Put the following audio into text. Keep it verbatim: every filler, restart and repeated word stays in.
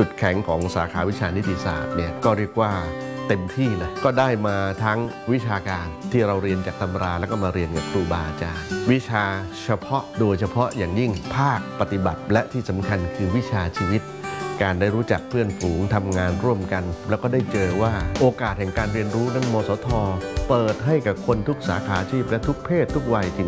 จุดแข็งของสาขาวิชานิติศาสตร์เนี่ยก็เรียกว่าเต็มที่เลยก็ได้มาทั้งวิชาการที่เราเรียนจากตำราแล้วก็มาเรียนกับครูบาอาจารย์วิชาเฉพาะโดยเฉพาะอย่างยิ่งภาคปฏิบัติและที่สำคัญคือวิชาชีวิตการได้รู้จักเพื่อนฝูงทำงานร่วมกันแล้วก็ได้เจอว่าโอกาสแห่งการเรียนรู้นั้นมสท.เปิดให้กับคนทุกสาขาอาชีพและทุกเพศทุกวัยจ